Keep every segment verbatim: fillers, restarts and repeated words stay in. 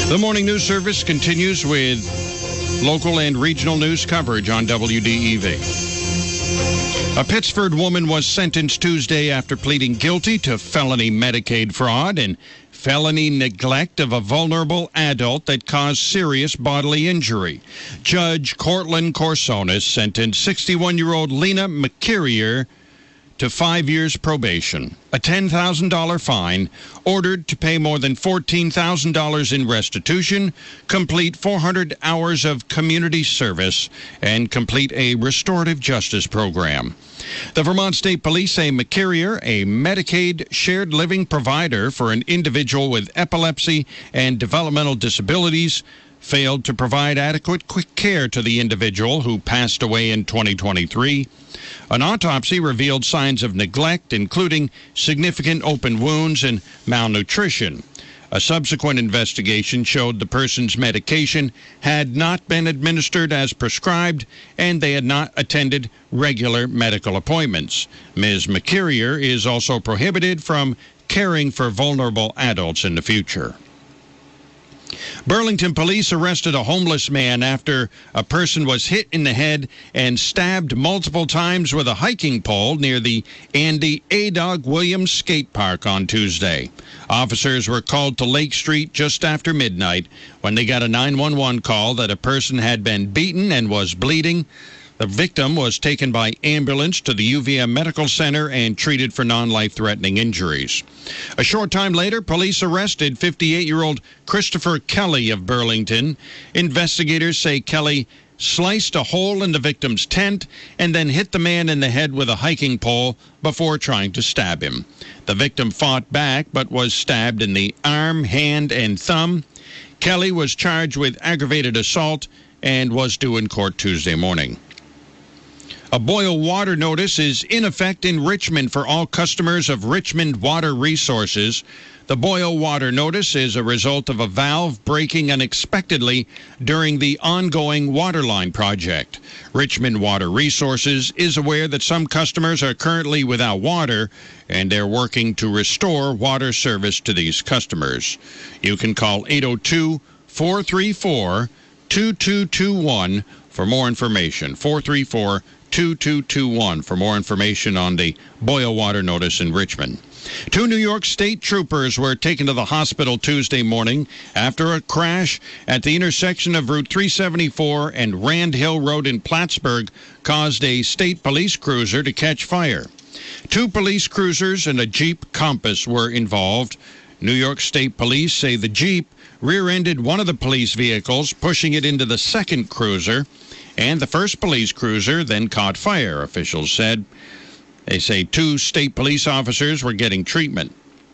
The morning news service continues with local and regional news coverage on W D E V. A Pittsford woman was sentenced Tuesday after pleading guilty to felony Medicaid fraud and felony neglect of a vulnerable adult that caused serious bodily injury. Judge Cortland Corsonis sentenced sixty-one-year-old Lena McCurrier to five years probation, a ten thousand dollars fine, ordered to pay more than fourteen thousand dollars in restitution, complete four hundred hours of community service, and complete a restorative justice program. The Vermont State Police say McCurrier, a Medicaid shared living provider for an individual with epilepsy and developmental disabilities, failed to provide adequate quick care to the individual who passed away in twenty twenty-three. An autopsy revealed signs of neglect, including significant open wounds and malnutrition. A subsequent investigation showed the person's medication had not been administered as prescribed, and they had not attended regular medical appointments. Miz McCurrier is also prohibited from caring for vulnerable adults in the future. Burlington police arrested a homeless man after a person was hit in the head and stabbed multiple times with a hiking pole near the Andy A. Dog Williams Skate Park on Tuesday. Officers were called to Lake Street just after midnight when they got a nine one one call that a person had been beaten and was bleeding. The victim was taken by ambulance to the U V M Medical Center and treated for non-life-threatening injuries. A short time later, police arrested fifty-eight-year-old Christopher Kelly of Burlington. Investigators say Kelly sliced a hole in the victim's tent and then hit the man in the head with a hiking pole before trying to stab him. The victim fought back but was stabbed in the arm, hand, and thumb. Kelly was charged with aggravated assault and was due in court Tuesday morning. A boil water notice is in effect in Richmond for all customers of Richmond Water Resources. The boil water notice is a result of a valve breaking unexpectedly during the ongoing waterline project. Richmond Water Resources is aware that some customers are currently without water, and they're working to restore water service to these customers. You can call eight oh two, four three four, two two two one for more information. four three four, two two two one for more information on the boil water notice in Richmond. Two New York State troopers were taken to the hospital Tuesday morning after a crash at the intersection of Route three seventy-four and Rand Hill Road in Plattsburgh caused a state police cruiser to catch fire. Two police cruisers and a Jeep Compass were involved. New York State Police say the Jeep rear-ended one of the police vehicles, pushing it into the second cruiser, and the first police cruiser then caught fire, officials said. They say two state police officers were getting treatment.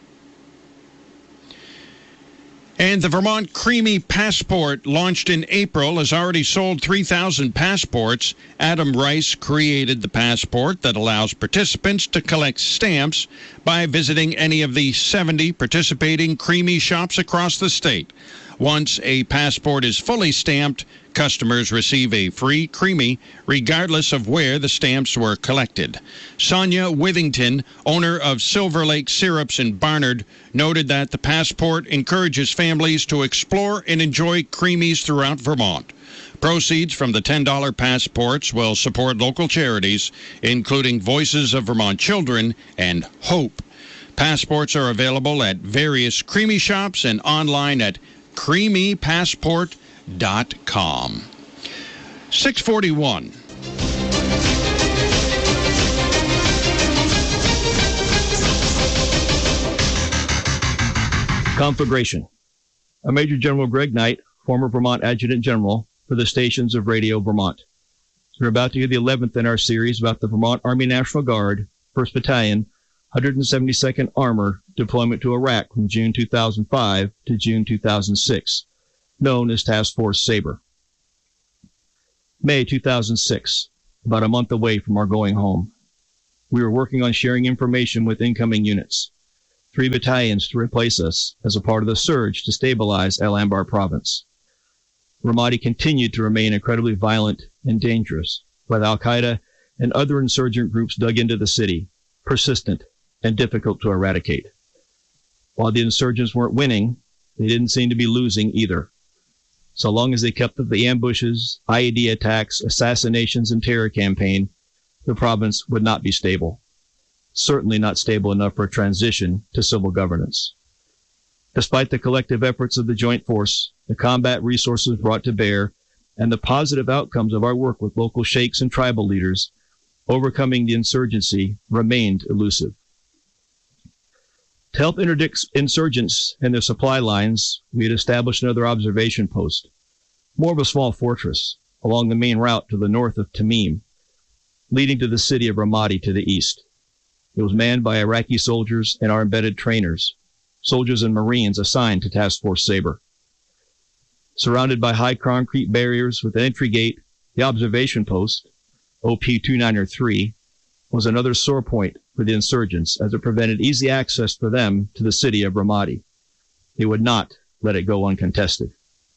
And the Vermont Creamy Passport, launched in April, has already sold three thousand passports. Adam Rice created the passport that allows participants to collect stamps by visiting any of the seventy participating Creamy shops across the state. Once a passport is fully stamped, customers receive a free Creamy regardless of where the stamps were collected. Sonia Withington, owner of Silver Lake Syrups in Barnard, noted that the passport encourages families to explore and enjoy Creamies throughout Vermont. Proceeds from the ten dollar passports will support local charities, including Voices of Vermont Children and HOPE. Passports are available at various Creamy shops and online at creamy passport dot com. six forty-one. Conflagration. A Major General Greg Knight, former Vermont Adjutant General for the stations of Radio Vermont. We're about to hear the eleventh in our series about the Vermont Army National Guard, first Battalion, one hundred seventy-second Armor deployment to Iraq from June two thousand five to June two thousand six, known as Task Force Sabre. May two thousand six, about a month away from our going home. We were working on sharing information with incoming units. Three battalions to replace us as a part of the surge to stabilize El Anbar province. Ramadi continued to remain incredibly violent and dangerous, while Al-Qaeda and other insurgent groups dug into the city, persistent and difficult to eradicate. While the insurgents weren't winning, they didn't seem to be losing either. So long as they kept up the ambushes, I E D attacks, assassinations, and terror campaign, the province would not be stable. Certainly not stable enough for a transition to civil governance. Despite the collective efforts of the joint force, the combat resources brought to bear, and the positive outcomes of our work with local sheikhs and tribal leaders, overcoming the insurgency remained elusive. To help interdict insurgents and their supply lines, we had established another observation post, more of a small fortress, along the main route to the north of Tamim, leading to the city of Ramadi to the east. It was manned by Iraqi soldiers and our embedded trainers, soldiers and Marines assigned to Task Force Sabre. Surrounded by high concrete barriers with an entry gate, the observation post, O P two ninety-three, was another sore point for the insurgents as it prevented easy access for them to the city of Ramadi. They would not let it go uncontested.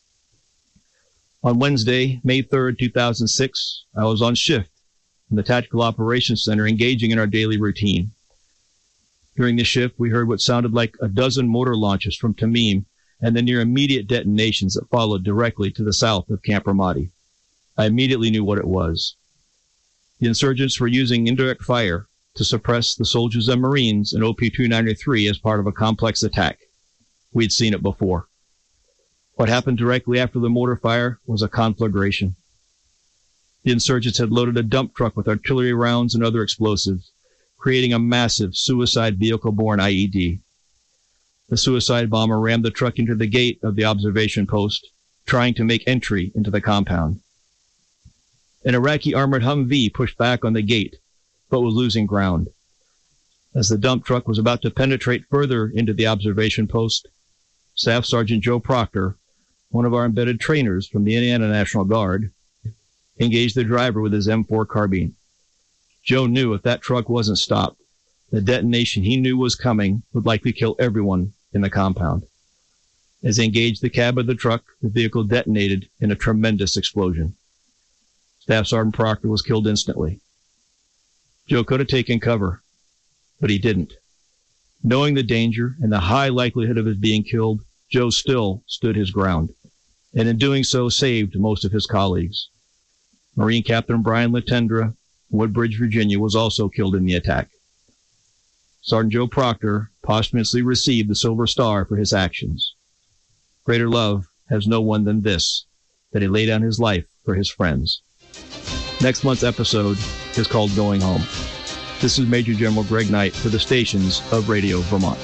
On Wednesday, May third, two thousand six, I was on shift in the Tactical Operations Center engaging in our daily routine. During the shift, we heard what sounded like a dozen mortar launches from Tamim and the near immediate detonations that followed directly to the south of Camp Ramadi. I immediately knew what it was. The insurgents were using indirect fire to suppress the soldiers and Marines in O P two ninety-three as part of a complex attack. We'd seen it before. What happened directly after the mortar fire was a conflagration. The insurgents had loaded a dump truck with artillery rounds and other explosives, creating a massive suicide vehicle-borne I E D. The suicide bomber rammed the truck into the gate of the observation post, trying to make entry into the compound. An Iraqi armored Humvee pushed back on the gate, but was losing ground. As the dump truck was about to penetrate further into the observation post, Staff Sergeant Joe Proctor, one of our embedded trainers from the Indiana National Guard, engaged the driver with his M four carbine. Joe knew if that truck wasn't stopped, the detonation he knew was coming would likely kill everyone in the compound. As he engaged the cab of the truck, the vehicle detonated in a tremendous explosion. Staff Sergeant Proctor was killed instantly. Joe could have taken cover, but he didn't. Knowing the danger and the high likelihood of his being killed, Joe still stood his ground, and in doing so saved most of his colleagues. Marine Captain Brian Latendra, Woodbridge, Virginia, was also killed in the attack. Sergeant Joe Proctor posthumously received the Silver Star for his actions. Greater love has no one than this, that he laid down his life for his friends. Next month's episode is called Going Home. This is Major General Greg Knight for the stations of Radio Vermont.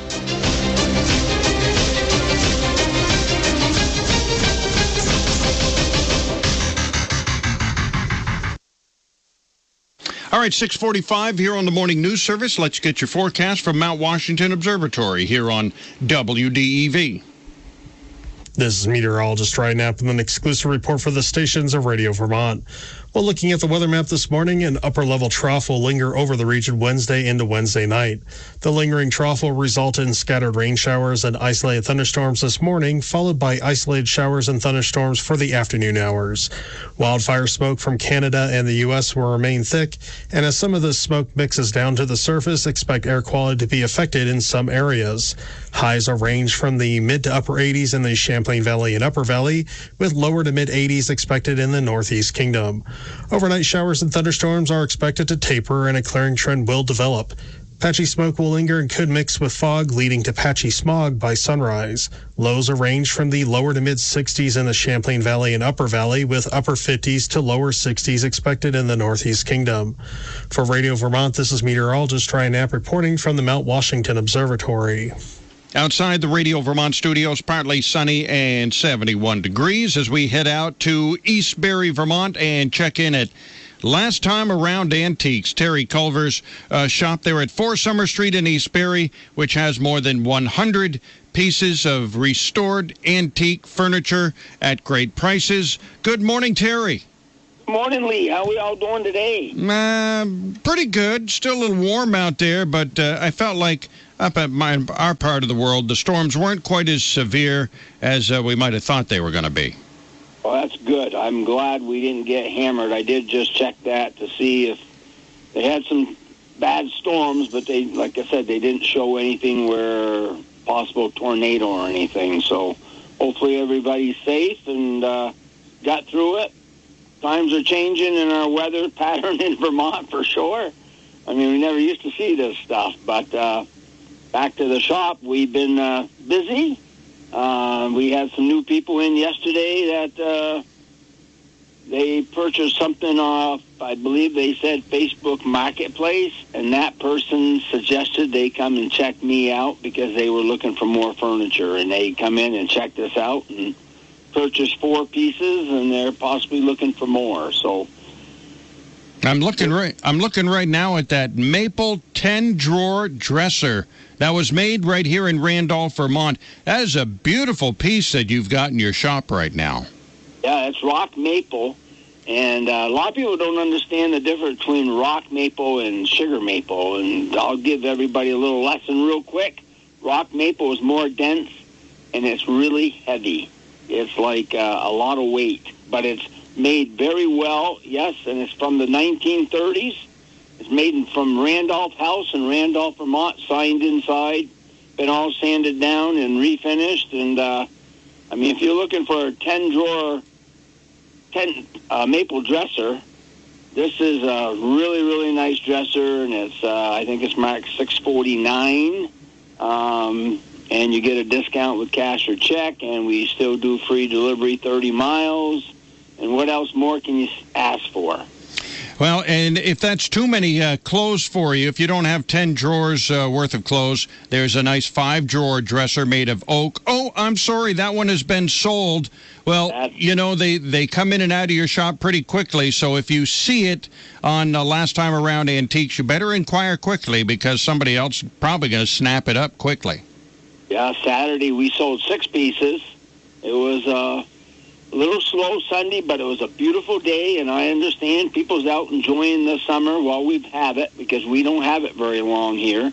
All right, six forty-five here on the Morning News Service. Let's get your forecast from Mount Washington Observatory here on W D E V. This is meteorologist Ryan Knapp with an exclusive report for the stations of Radio Vermont. Well, looking at the weather map this morning, an upper-level trough will linger over the region Wednesday into Wednesday night. The lingering trough will result in scattered rain showers and isolated thunderstorms this morning, followed by isolated showers and thunderstorms for the afternoon hours. Wildfire smoke from Canada and the U S will remain thick, and as some of this smoke mixes down to the surface, expect air quality to be affected in some areas. Highs will range from the mid to upper eighties in the Champlain Valley and Upper Valley, with lower to mid eighties expected in the Northeast Kingdom. Overnight showers and thunderstorms are expected to taper and a clearing trend will develop. Patchy smoke will linger and could mix with fog, leading to patchy smog by sunrise. Lows will range from the lower to mid sixties in the Champlain Valley and Upper Valley, with upper fifties to lower sixties expected in the Northeast Kingdom. For Radio Vermont, this is meteorologist Ryan Knapp reporting from the Mount Washington Observatory. Outside the Radio Vermont studios, partly sunny and seventy-one degrees as we head out to Eastbury, Vermont, and check in at Last Time Around Antiques. Terry Culver's uh, shop there at four Summer Street in Eastbury, which has more than one hundred pieces of restored antique furniture at great prices. Good morning, Terry. Morning, Lee. How are we all doing today? Uh, pretty good. Still a little warm out there, but uh, I felt like up at my, our part of the world, the storms weren't quite as severe as uh, we might have thought they were going to be. Well, that's good. I'm glad we didn't get hammered. I did just check that to see if they had some bad storms, but they, like I said, they didn't show anything where possible tornado or anything. So hopefully everybody's safe and uh, got through it. Times are changing in our weather pattern in Vermont for sure. I mean, we never used to see this stuff. But uh, back to the shop, we've been uh, busy. Uh, we had some new people in yesterday that uh, they purchased something off, I believe they said Facebook Marketplace, and that person suggested they come and check me out because they were looking for more furniture, and they come in and checked us out and purchased four pieces, and they're possibly looking for more. So I'm looking right. I'm looking right now at that maple ten drawer dresser that was made right here in Randolph, Vermont. That is a beautiful piece that you've got in your shop right now. Yeah, it's rock maple, and uh, a lot of people don't understand the difference between rock maple and sugar maple. And I'll give everybody a little lesson real quick. Rock maple is more dense, and it's really heavy. It's like uh, a lot of weight, but it's made very well, yes, and it's from the nineteen thirties. It's made in, from Randolph House in Randolph, Vermont, signed inside, been all sanded down and refinished. And, uh, I mean, if you're looking for a ten-drawer, ten uh, maple dresser, this is a really, really nice dresser, and it's uh, I think it's marked six forty-nine. Um And you get a discount with cash or check, and we still do free delivery thirty miles. And what else more can you ask for? Well, and if that's too many uh, clothes for you, if you don't have ten drawers uh, worth of clothes, there's a nice five-drawer dresser made of oak. Oh, I'm sorry, that one has been sold. Well, that's, you know, they, they come in and out of your shop pretty quickly, so if you see it on uh, Last Time Around Antiques, you better inquire quickly because somebody else is probably going to snap it up quickly. Yeah, Saturday we sold six pieces. It was uh, a little slow Sunday, but it was a beautiful day, and I understand people's out enjoying the summer while we have it because we don't have it very long here.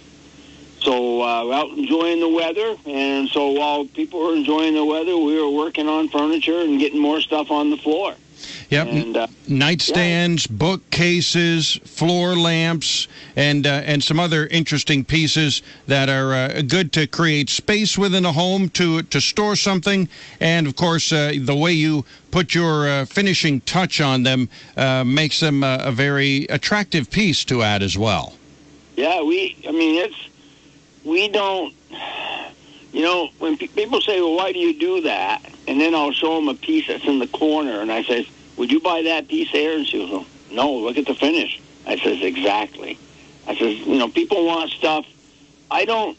So uh, we're out enjoying the weather, and so while people were enjoying the weather, we were working on furniture and getting more stuff on the floor. Yep, and, uh, nightstands, yeah. bookcases, floor lamps, and uh, and some other interesting pieces that are uh, good to create space within a home to to store something. And, of course, uh, the way you put your uh, finishing touch on them uh, makes them a, a very attractive piece to add as well. Yeah, we, I mean, it's, we don't, you know, when pe- people say, well, why do you do that? And then I'll show them a piece that's in the corner, and I say, would you buy that piece there? And she goes, no, look at the finish. I says, exactly. I says, you know, people want stuff. I don't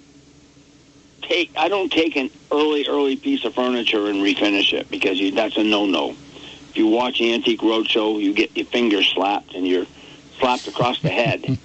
take I don't take an early, early piece of furniture and refinish it because you, that's a no-no. If you watch Antique Roadshow, you get your fingers slapped and you're slapped across the head.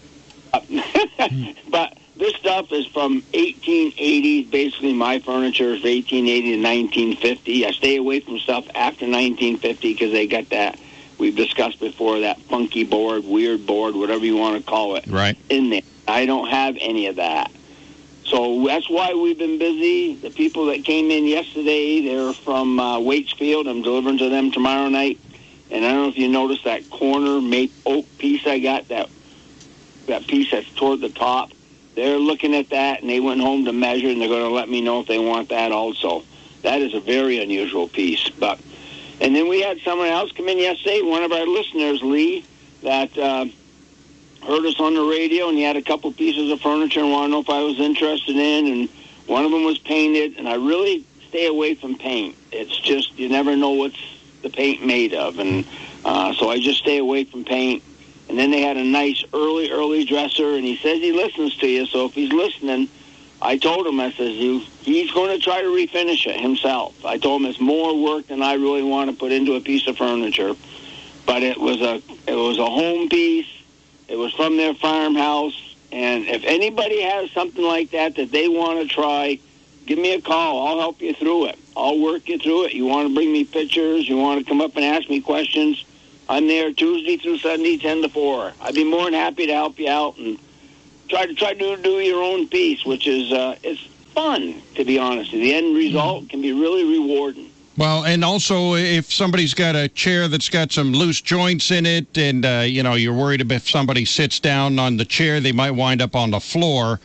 But this stuff is from eighteen eighty. Basically, my furniture is eighteen eighty to nineteen fifty. I stay away from stuff after nineteen fifty because they got that, we've discussed before, that funky board, weird board, whatever you want to call it, right, in there. I don't have any of that. So that's why we've been busy. The people that came in yesterday, they're from uh, Waitsfield. I'm delivering to them tomorrow night. And I don't know if you noticed that corner maple oak piece I got, that that piece that's toward the top. They're looking at that, and they went home to measure, and they're going to let me know if they want that also. That is a very unusual piece. But and then we had someone else come in yesterday, one of our listeners, Lee, that uh, heard us on the radio, and he had a couple pieces of furniture and wanted to know if I was interested in, and one of them was painted, and I really stay away from paint. It's just, you never know what's the paint made of, and uh, so I just stay away from paint. And then they had a nice early, early dresser, and he says he listens to you, so if he's listening, I told him, I says, you, he's going to try to refinish it himself. I told him it's more work than I really want to put into a piece of furniture. But it was a it was a home piece. It was from their farmhouse. And if anybody has something like that that they want to try, give me a call. I'll help you through it. I'll work you through it. You want to bring me pictures? You want to come up and ask me questions? I'm there Tuesday through Sunday, ten to four. I'd be more than happy to help you out and try to try to do your own piece, which is uh, it's fun, to be honest. The end result can be really rewarding. Well, and also if somebody's got a chair that's got some loose joints in it, and uh, you know you're worried if somebody sits down on the chair, they might wind up on the floor.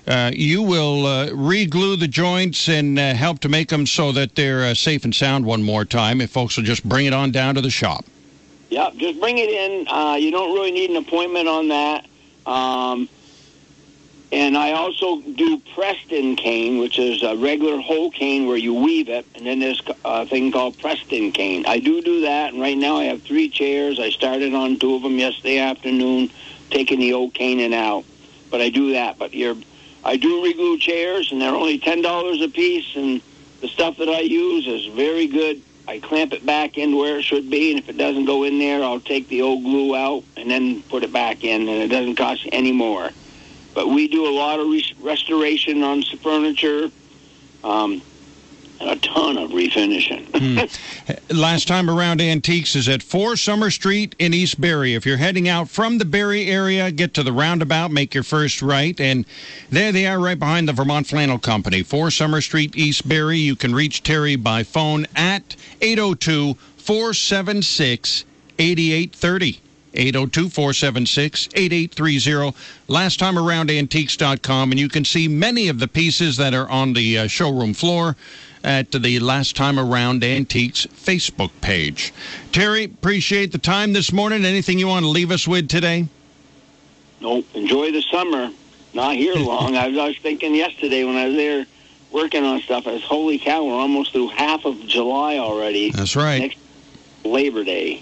uh, you will uh, re-glue the joints and uh, help to make them so that they're uh, safe and sound one more time if folks will just bring it on down to the shop. Yep, just bring it in. Uh, you don't really need an appointment on that. Um, and I also do Preston cane, which is a regular whole cane where you weave it, and then there's a thing called Preston cane. I do do that, and right now I have three chairs. I started on two of them yesterday afternoon, taking the old caning out. But I do that. But you're, I do reglue chairs, and they're only ten dollars a piece, and the stuff that I use is very good. I clamp it back into where it should be, and if it doesn't go in there, I'll take the old glue out and then put it back in, and it doesn't cost any more. But we do a lot of re- restoration on furniture, um, and a ton of refinishing. mm. Last Time Around Antiques is at four Summer Street in East Barre. If you're heading out from the Barre area, get to the roundabout, make your first right, and there they are right behind the Vermont Flannel Company. four Summer Street, East Barre. You can reach Terry by phone at eight oh two, four seven six, eight eight three oh. eight oh two, four seven six, eight eight three oh, last time around antiques dot com, and you can see many of the pieces that are on the uh, showroom floor at the Last Time Around Antiques Facebook page. Terry, appreciate the time this morning. Anything you want to leave us with today? Nope. Enjoy the summer. Not here long. I was, I was thinking yesterday when I was there working on stuff, I was, holy cow, we're almost through half of July already. That's right. Next Labor Day.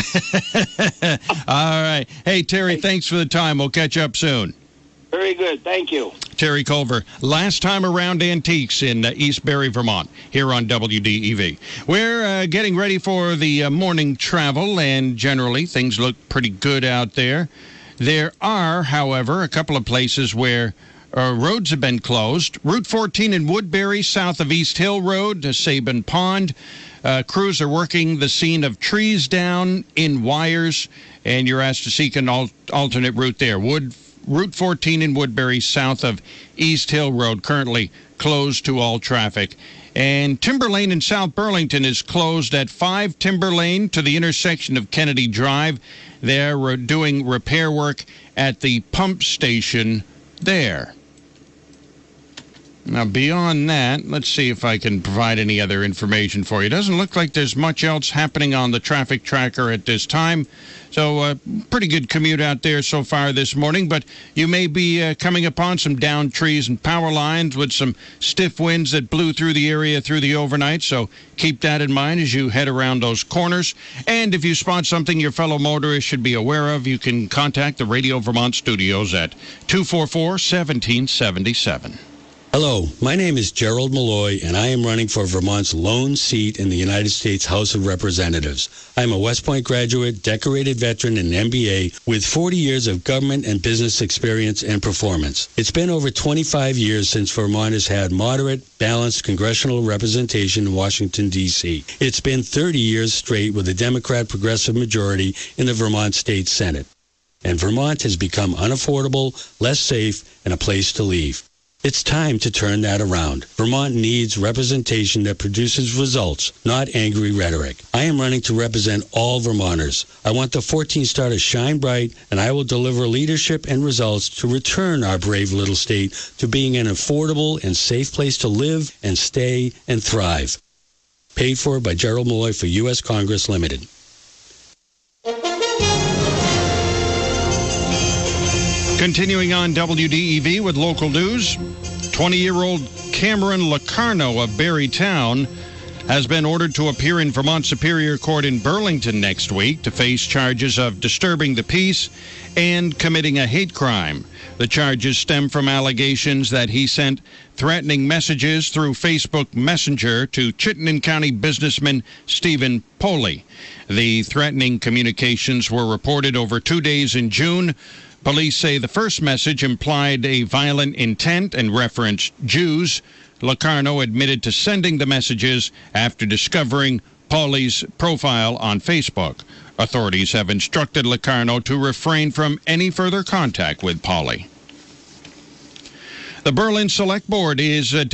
All right. Hey, Terry, thanks for the time. We'll catch up soon. Very good. Thank you. Terry Culver, Last Time Around Antiques in uh, East Barre, Vermont, here on W D E V. We're uh, getting ready for the uh, morning travel, and generally things look pretty good out there. There are, however, a couple of places where uh, roads have been closed. Route fourteen in Woodbury, south of East Hill Road to Sabin Pond. Uh, crews are working the scene of trees down in wires, and you're asked to seek an al- alternate route there. Wood Route fourteen in Woodbury, south of East Hill Road, currently closed to all traffic. And Timber Lane in South Burlington is closed at five Timber Lane to the intersection of Kennedy Drive. They're doing repair work at the pump station there. Now, beyond that, let's see if I can provide any other information for you. It doesn't look like there's much else happening on the traffic tracker at this time. So, uh, pretty good commute out there so far this morning, but you may be uh, coming upon some downed trees and power lines with some stiff winds that blew through the area through the overnight, so keep that in mind as you head around those corners. And if you spot something your fellow motorists should be aware of, you can contact the Radio Vermont studios at two four four, one seven seven seven. Hello, my name is Gerald Malloy, and I am running for Vermont's lone seat in the United States House of Representatives. I'm a West Point graduate, decorated veteran, and M B A with forty years of government and business experience and performance. It's been over twenty-five years since Vermont has had moderate, balanced congressional representation in Washington, D C It's been thirty years straight with a Democrat progressive majority in the Vermont State Senate. And Vermont has become unaffordable, less safe, and a place to leave. It's time to turn that around. Vermont needs representation that produces results, not angry rhetoric. I am running to represent all Vermonters. I want the fourteen star to shine bright, and I will deliver leadership and results to return our brave little state to being an affordable and safe place to live and stay and thrive. Paid for by Gerald Malloy for U S Congress Limited. Continuing on W D E V with local news, twenty-year-old Cameron Locarno of Barrytown has been ordered to appear in Vermont Superior Court in Burlington next week to face charges of disturbing the peace and committing a hate crime. The charges stem from allegations that he sent threatening messages through Facebook Messenger to Chittenden County businessman Stephen Poley. The threatening communications were reported over two days in June. Police say the first message implied a violent intent and referenced Jews. Locarno admitted to sending the messages after discovering Pauley's profile on Facebook. Authorities have instructed Locarno to refrain from any further contact with Pauley. The Berlin Select Board is uh,